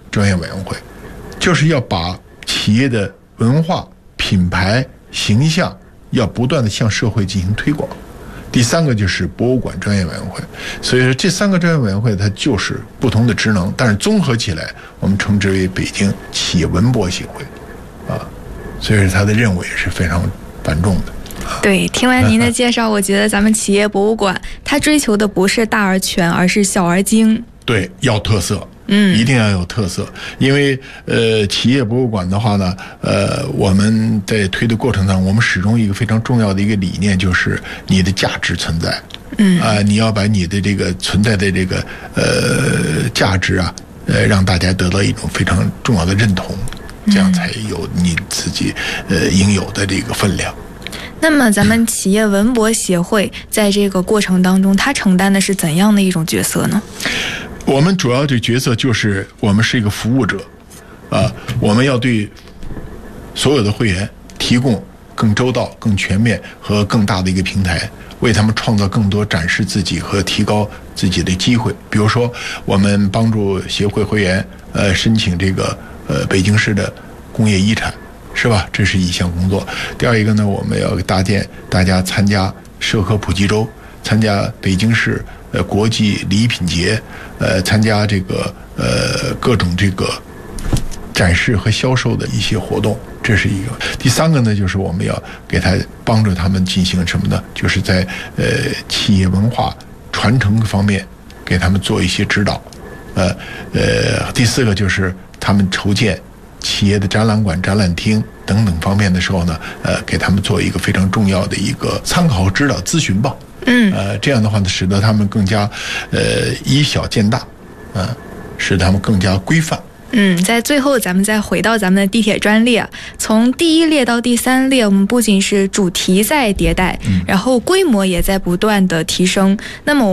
专业委员会，就是要把企业的文化、品牌、形象要不断的向社会进行推广。第三个就是博物馆专业委员会，所以说这3个专业委员会它就是不同的职能，但是综合起来我们称之为北京企业文博协会啊，所以说它的任务也是非常繁重的。 对，听完您的介绍，我觉得咱们企业博物馆它追求的不是大而全，而是小而精。 对，要特色。一定要有特色，因为企业博物馆的话呢，我们在推的过程当中，我们始终一个非常重要的一个理念就是你的价值存在，你要把你的这个存在的这个价值啊，让大家得到一种非常重要的认同，这样才有你自己应有的这个分量。 那么咱们企业文博协会在这个过程当中，它承担的是怎样的一种角色呢？ 我们主要的角色就是我们是一个服务者，我们要对所有的会员提供更周到、更全面和更大的一个平台，为他们创造更多展示自己和提高自己的机会。比如说，我们帮助协会会员申请这个北京市的工业遗产，是吧？这是一项工作。第二一个呢，我们要搭建大家参加社科普及周，参加北京市国际礼品节，参加这个各种这个展示和销售的一些活动，这是一个。第三个呢，就是我们要给他帮助他们进行什么呢？就是在企业文化传承方面给他们做一些指导。第四个就是他们筹建企业的展览馆、展览厅等等方面的时候呢，给他们做一个非常重要的一个参考和指导咨询吧。这样的话呢，使得他们更加以小见大，使他们更加规范。 在最后咱们再回到咱们的地铁专列，从第1列到第3列，我们不仅是主题在迭代，然后规模也在不断的提升。那么